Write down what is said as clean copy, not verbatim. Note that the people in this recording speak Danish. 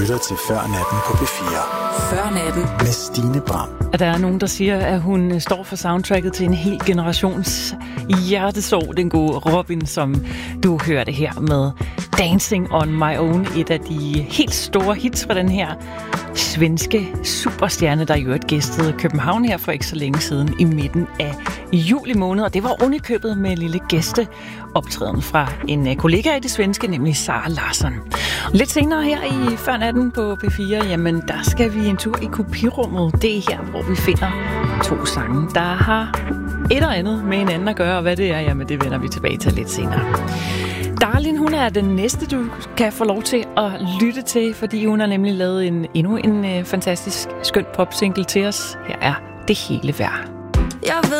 lytter til Før Natten på P4. Før Natten med Stine Bram. At der er nogen, der siger, at hun står for soundtracket til en hel generations hjertesorg, den gode Robin, som du hørte her med Dancing on My Own, et af de helt store hits fra den her svenske superstjerne, der jo gæstede København her for ikke så længe siden i midten af juli måned, og det var ovenikøbet med en lille gæsteoptræden fra en kollega i det svenske, nemlig Sara Larsson. Lidt senere her i Før Natten på P4, jamen der skal vi en tur i kopirummet. Det er her, hvor vi finder 2 sange, der har et og andet med hinanden at gøre, og hvad det er, jamen det vender vi tilbage til lidt senere. Darlin, hun er den næste, du kan få lov til at lytte til, fordi hun har nemlig lavet endnu en fantastisk skøn popsingle til os. Her er Det hele værd. Jeg ved